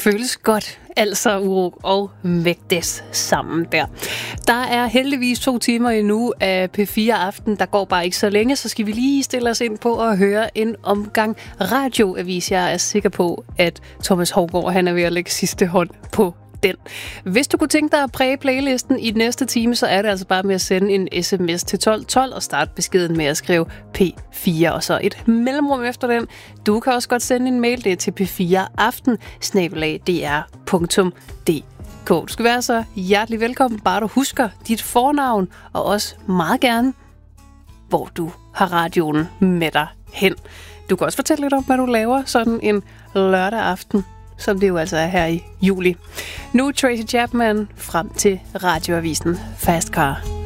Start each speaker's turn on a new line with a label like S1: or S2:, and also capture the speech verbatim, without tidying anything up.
S1: føles godt. Altså uro og vægtes sammen der. Der er heldigvis to timer endnu af P fire Aften. Der går bare ikke så længe, så skal vi lige stille os ind på at høre en omgang radioavis. Jeg er sikker på, at Thomas Hougaard, han er ved at lægge sidste hånd på den. Hvis du kunne tænke dig at præge playlisten i den næste time, så er det altså bare med at sende en sms til tolv tolv og starte beskeden med at skrive P fire og så et mellemrum efter den. Du kan også godt sende en mail, det er til p fire aften snabel-a d r punktum d k. Du skal være så hjertelig velkommen, bare du husker dit fornavn, og også meget gerne, hvor du har radioen med dig hen. Du kan også fortælle lidt om, hvad du laver sådan en lørdag aften, som det jo altså er her i juli. Nu Tracy Chapman frem til radioavisen Fast Car.